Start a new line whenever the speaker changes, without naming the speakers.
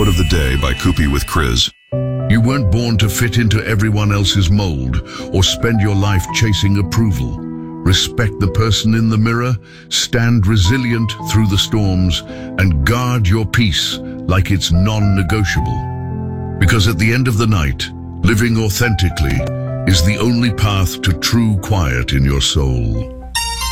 Quote of the day by Kupi with Kriz.
You weren't born to fit into everyone else's mold or spend your life chasing approval. Respect the person in the mirror, stand resilient through the storms, and guard your peace like it's non-negotiable. Because at the end of the night, living authentically is the only path to true quiet in your soul.